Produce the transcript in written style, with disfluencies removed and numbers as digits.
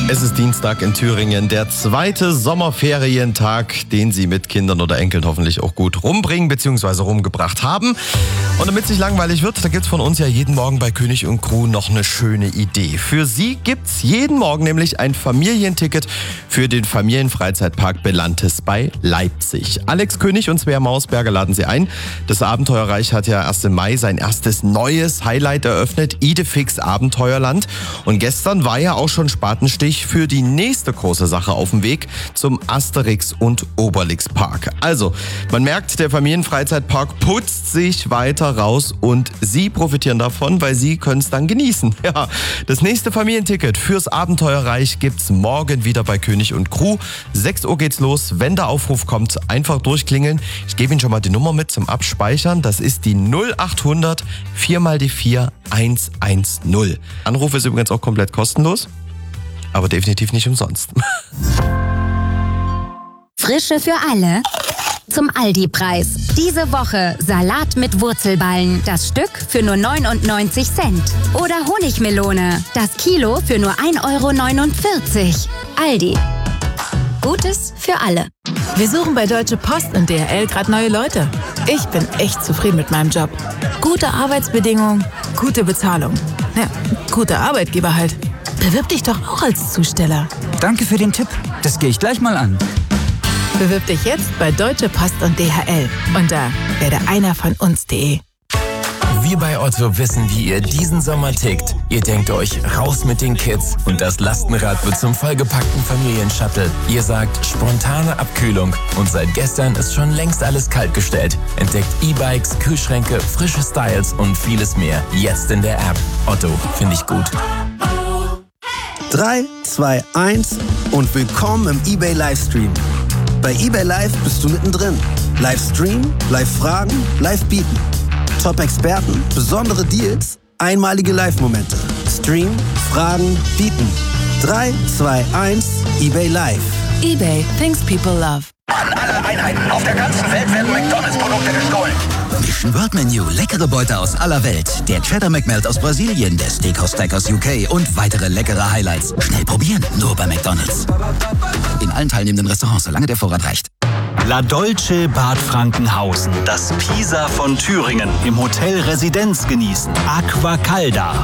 Es ist Dienstag in Thüringen, der zweite Sommerferientag, den Sie mit Kindern oder Enkeln hoffentlich auch gut rumbringen bzw. rumgebracht haben. Und damit es nicht langweilig wird, da gibt's von uns ja jeden Morgen bei König und Crew noch eine schöne Idee. Für Sie gibt's jeden Morgen nämlich ein Familienticket für den Familienfreizeitpark Belantes bei Leipzig. Alex König und Svea Mausberger laden Sie ein. Das Abenteuerreich hat ja erst im Mai sein erstes neues Highlight eröffnet, Idefix Abenteuerland. Und gestern war ja auch schon Spatenstich für die nächste große Sache auf dem Weg zum Asterix und Obelix Park. Also, man merkt, der Familienfreizeitpark putzt sich weiter raus und Sie profitieren davon, weil Sie können es dann genießen. Ja, das nächste Familienticket fürs Abenteuerreich gibt's morgen wieder bei König und Crew. 6 Uhr geht's los. Wenn der Aufruf kommt, einfach durchklingeln. Ich gebe Ihnen schon mal die Nummer mit zum Abspeichern. Das ist die 0800 4 mal die 4 110. Anruf ist übrigens auch komplett kostenlos. Aber definitiv nicht umsonst. Frische für alle. Zum Aldi-Preis. Diese Woche Salat mit Wurzelballen. Das Stück für nur 99 Cent. Oder Honigmelone. Das Kilo für nur 1,49 €. Aldi. Gutes für alle. Wir suchen bei Deutsche Post und DHL gerade neue Leute. Ich bin echt zufrieden mit meinem Job. Gute Arbeitsbedingungen, gute Bezahlung. Ja, guter Arbeitgeber halt. Bewirb dich doch auch als Zusteller. Danke für den Tipp. Das gehe ich gleich mal an. Bewirb dich jetzt bei Deutsche Post und DHL unter werdeeinervonUns.de. Wir bei Otto wissen, wie ihr diesen Sommer tickt. Ihr denkt euch, raus mit den Kids und das Lastenrad wird zum vollgepackten Familienshuttle. Ihr sagt, spontane Abkühlung und seit gestern ist schon längst alles kaltgestellt. Entdeckt E-Bikes, Kühlschränke, frische Styles und vieles mehr. Jetzt in der App. Otto, finde ich gut. 3, 2, 1 und willkommen im eBay Livestream. Bei eBay Live bist du mittendrin. Livestream, Live-Fragen, Live-Bieten. Top-Experten, besondere Deals, einmalige Live-Momente. Stream, Fragen, Bieten. 3, 2, 1, eBay Live. eBay, things people love. An alle Einheiten auf der ganzen Welt werden McDonalds-Produkte gestohlen. Mission World Menu, leckere Beute aus aller Welt. Der Cheddar McMelt aus Brasilien, der Steakhouse Stack aus UK und weitere leckere Highlights. Schnell probieren, nur bei McDonalds. In allen teilnehmenden Restaurants, solange der Vorrat reicht. La Dolce Bad Frankenhausen, das Pisa von Thüringen, im Hotel Residenz genießen. Aqua Calda.